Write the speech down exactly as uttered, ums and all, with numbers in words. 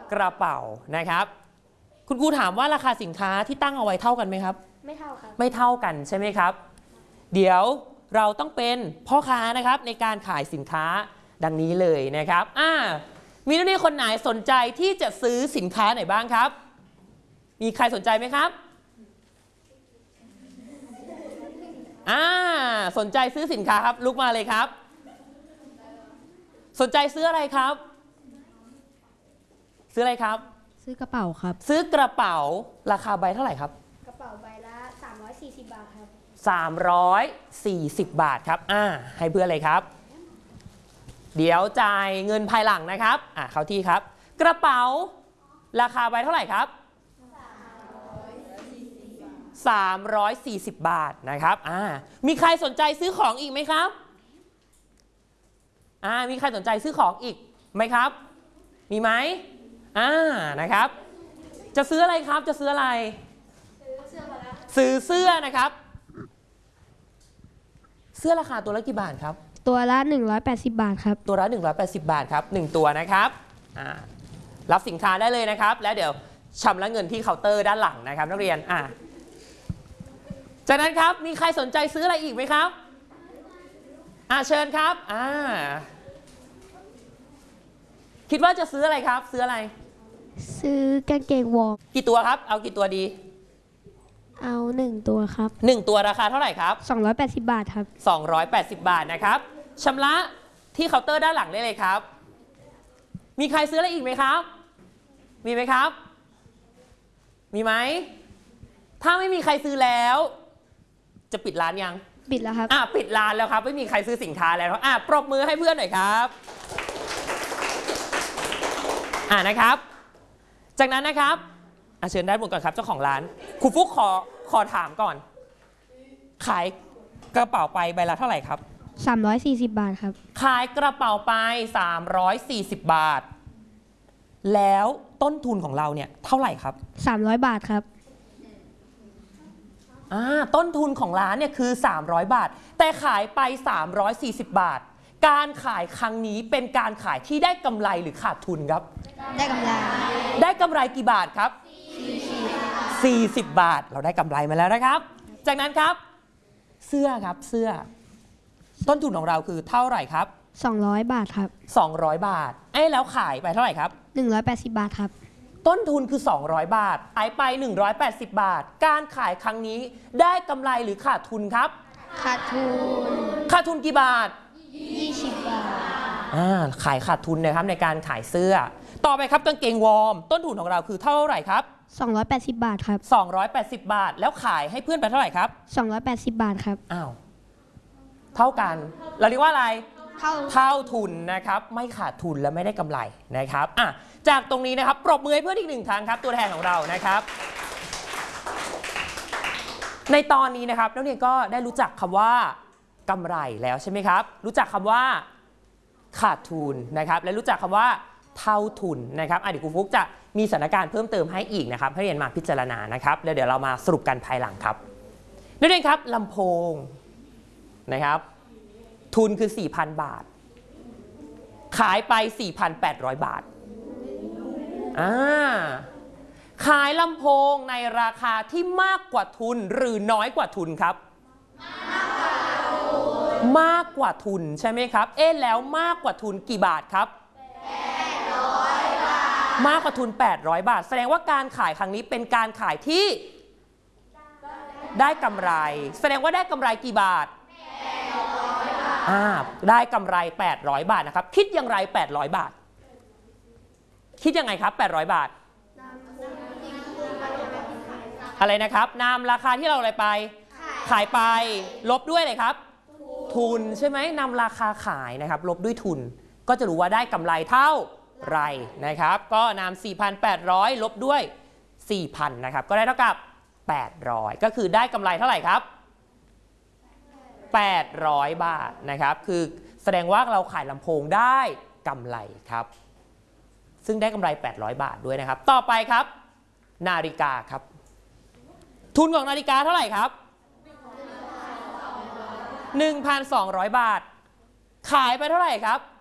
กระเป๋านะครับคุณครูถามว่าราคาสินค้าที่ตั้งเอาไว้เท่ากันไหมครับไม่เท่าครับไม่เท่ากันใช่ไหมครับเดี๋ยวเราต้องเป็นพ่อค้านะครับในการขายสินค้าดังนี้เลยนะครับอ่ามีนักเรียนคนไหนสนใจที่จะซื้อสินค้าไหนบ้างครับมีใครสนใจไหมครับอ่าสนใจซื้อสินค้าครับลุกมาเลยครับสนใจซื้ออะไรครับซื้ออะไรครับซื้อกระเป๋าครับซื้อกระเป๋าราคาใบเท่าไหร่ครับกระเป๋าใบละสามร้อยสี่สิบบาทครับสามร้อยสี่สิบบาทครับอ่าให้เพื่อนเลยครับเดี๋ยวจ่ายเงินภายหลังนะครับอ่าเข้าที่ครับกระเป๋าราคาใบเท่าไหร่ครับสามร้อยสี่สิบบาทนะครับอ่ามีใครสนใจซื้อของอีกไหมครับอ่ามีใครสนใจซื้อของอีกไหมครับมีไหมอ่านะครับจะซื้ออะไรครับจะซื้ออะไรซื้อเสื้อนะครับเสื้อราคาตัวละกี่บาทครับตัวละหนึ่งร้อยแปดสิบบาทครับตัวละหนึ่งร้อยแปดสิบบาทครับหนึ่งตัวนะครับอ่ารับสินค้าได้เลยนะครับแล้วเดี๋ยวชำระเงินที่เคาน์เตอร์ด้านหลังนะครับนักเรียนอ่าจากนั้นครับมีใครสนใจซื้ออะไรอีกไหมครับอ่าเชิญครับอ่าคิดว่าจะซื้ออะไรครับซื้ออะไรซื้อกางเกงวอร์มกี่ตัวครับเอากี่ตัวดีเอาหนึ่งตัวครับหนึ่งตัวราคาเท่าไหร่ครับสองร้อยแปดสิบบาทครับสองร้อยแปดสิบบาทนะครับชำระที่เคาน์เตอร์ด้านหลังได้เลยครับมีใครซื้ออะไรอีกไหมครับมีไหมครับมีไหมถ้าไม่มีใครซื้อแล้วจะปิดร้านยังปิดแล้วครับอ่ะปิดร้านแล้วครับไม่มีใครซื้อสินค้าแล้วอ่ะปรบมือให้เพื่อนหน่อยครับอ่ะนะครับจากนั้นนะครับอ่ะเชิญด้านบนก่อนครับเจ้าของร้านครูฟุ๊กขอขอถามก่อนขายกระเป๋าไปใบละเท่าไหร่ครับสามร้อยสี่สิบบาทครับขายกระเป๋าไปสามร้อยสี่สิบบาทแล้วต้นทุนของเราเนี่ยเท่าไหร่ครับสามร้อยบาทครับอ่าต้นทุนของร้านเนี่ยคือสามร้อยบาทแต่ขายไปสามร้อยสี่สิบบาทการขายครั้งนี้เป็นการขายที่ได้กำไรหรือขาดทุนครับได้กำไรได้กำไรกี่บาทครับสี่สิบบาทเราได้กำไรมาแล้วนะครับจากนั้นครับเสื้อครับเสื้อต้นทุนของเราคือเท่าไหร่ครับสองร้อยบาทครับสองร้อยบาทเอ้แล้วขายไปเท่าไหร่ครับหนึ่งร้อยแปดสิบบาทครับต้นทุนคือสองร้อยบาทขายไปหนึ่งร้อยแปดสิบบาทการขายครั้งนี้ได้กำไรหรือขาดทุนครับขาดทุนขาดทุนกี่บาทยี่สิบบาทอ่าขายขาดทุนนะครับในการขายเสื้อต่อไปครับกางเกงวอร์มต้นทุนของเราคือเท่าไหร่ครับสองร้อยแปดสิบบาทครับสองร้อยแปดสิบบาทแล้วขายให้เพื่อนไปเท่าไหร่ครับสองร้อยแปดสิบบาทครับอ้าวเท่ากันเราเรียกว่าอะไรเท่าเท่าทุนนะครับไม่ขาดทุนและไม่ได้กำไรนะครับอ่ะจากตรงนี้นะครับปรบมือให้เพื่อนอีกหนึ่งครั้งครับตัวแทนของเรานะครับในตอนนี้นะครับนักเรียนก็ได้รู้จักคำว่ากำไรแล้วใช่ไหมครับรู้จักคำว่าขาดทุนนะครับและรู้จักคำว่าเท่าทุนนะครับอ่ะเดี๋ยวครูฟุ๊กจะมีสถานการณ์เพิ่มเติมให้อีกนะครับให้เรียนมาพิจารณานะครับแล้วเดี๋ยวเรามาสรุปกันภายหลังครับนักเรียนครับลำโพงนะครับทุนคือ สี่พัน บาทขายไป สี่พันแปดร้อย บาทอ่าขายลำโพงในราคาที่มากกว่าทุนหรือน้อยกว่าทุนครับมากกว่าทุนใช่ไหมครับเอ๊ะแล้วมากกว่าทุนกี่บาทครับแปดร้อยบาทมากกว่าทุนแปดร้อยบาทแสดงว่าการขายครั้งนี้เป็นการขายที่ได้กำไรแสดงว่าได้กำไรกี่บาทอ่าได้กำไรแปดร้อยบาทนะครับคิดอย่างไรแปดร้อยบาทคิดยังไงครับแปดร้อยบาทอะไรนะครับนำราคาที่เราอะไรไปขายไปลบด้วยเลยครับทุนใช่ไหมนำราคาขายนะครับลบด้วยทุนก็จะรู้ว่าได้กำไรเท่าไรนะครับก็นำ สี่พันแปดร้อย ลบด้วย สี่พัน นะครับก็ได้เท่ากับแปดร้อยก็คือได้กำไรเท่าไหร่ครับแปดร้อยบาทนะครับคือแสดงว่าเราขายลำโพงได้กำไรครับซึ่งได้กำไรแปดร้อยบาทด้วยนะครับต่อไปครับนาฬิกาครับทุนของนาฬิกาเท่าไหร่ครับ หนึ่งพันสองร้อย บาทขายไปเท่าไหร่ครับ